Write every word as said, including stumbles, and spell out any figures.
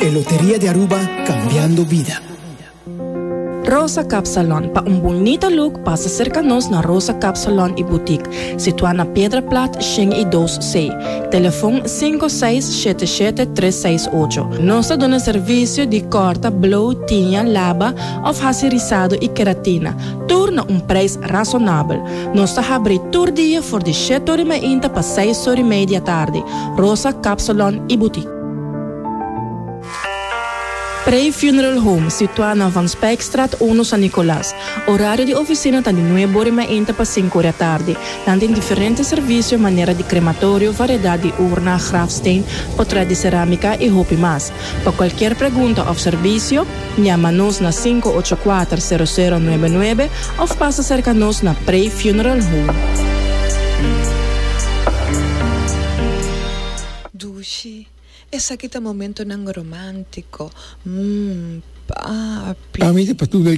El Lotería de Aruba, cambiando vida. Rosa Cap Salon. Pa un bonito look, passa cerca-nos na Rosa Cap Salon e Boutique, situada na Pedra Plat, Xing e dois C. Telefone cinco seis sete sete três seis oito. Nós damos serviço de corta, blow, tinha, laba, of racirizado e queratina. Tudo um preço razonável. Nós abrimos todo dia por de sete horas e meia para seis horas e meia da tarde. Rosa Cap Salon e Boutique. Prey Funeral Home, situada na Van Spijkstraat uno San Nicolás. Horário de oficina está de nove horas e meia para cinco horas da tarde. Tem diferentes serviços, maneira de crematório, variedade de urna, grafsteen, portrait de cerâmica e roupa mais. Para qualquer pergunta ou serviço, chama-nos na cinco oito quatro zero zero nove nove ou passa cerca-nos na Prey Funeral Home. Dushi. Esa kita momento ng romántico. Mmm, papi. A mí, pues tú